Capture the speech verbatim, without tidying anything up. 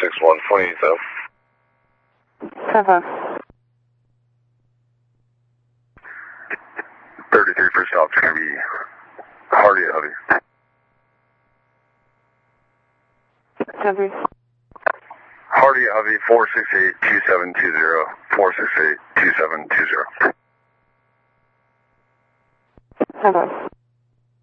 six one, twenty-eight though. Seven. thirty-three first stop, it's going to be Hardy at Hovey. Hovey. Hardy at Hovey, four six eight, two seven two zero, four six eight, two seven two zero. Seven.